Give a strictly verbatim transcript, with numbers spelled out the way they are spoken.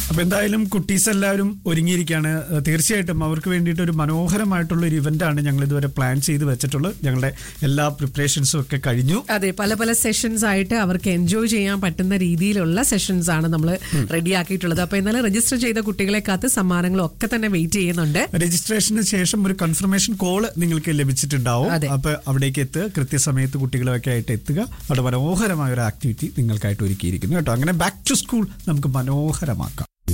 അപ്പൊ എന്തായാലും കുട്ടീസ് എല്ലാവരും ഒരുങ്ങിയിരിക്കുകയാണ്. തീർച്ചയായിട്ടും അവർക്ക് വേണ്ടിയിട്ട് ഒരു മനോഹരമായിട്ടുള്ള ഒരു ഇവന്റ് ആണ് ഞങ്ങൾ ഇതുവരെ പ്ലാൻ ചെയ്ത് വെച്ചിട്ടുള്ളത്. ഞങ്ങളുടെ എല്ലാ പ്രിപ്പറേഷൻസും ഒക്കെ കഴിഞ്ഞു. അതെ, പല പല സെഷൻസ് ആയിട്ട് അവർക്ക് എൻജോയ് ചെയ്യാൻ പറ്റുന്ന രീതിയിലുള്ള സെഷൻസ് ആണ് നമ്മൾ റെഡിയാക്കിയിട്ടുള്ളത്. അപ്പൊ എന്നാലും രജിസ്റ്റർ ചെയ്ത കുട്ടികളെ കാത്ത് സമ്മാനങ്ങളും ഒക്കെ തന്നെ വെയിറ്റ് ചെയ്യുന്നുണ്ട്. രജിസ്ട്രേഷന് ശേഷം ഒരു കൺഫർമേഷൻ കോള് നിങ്ങൾക്ക് ലഭിച്ചിട്ടുണ്ടാവും. അപ്പൊ അവിടേക്ക് എത്തുക, കൃത്യസമയത്ത് കുട്ടികളൊക്കെ ആയിട്ട് എത്തുക. അവിടെ മനോഹരമായ ഒരു ആക്ടിവിറ്റി നിങ്ങൾക്കായിട്ട് ഒരുക്കിയിരിക്കുന്നു കേട്ടോ. അങ്ങനെ ബാക്ക് ടു സ്കൂൾ നമുക്ക് മനോഹരമാക്കാം.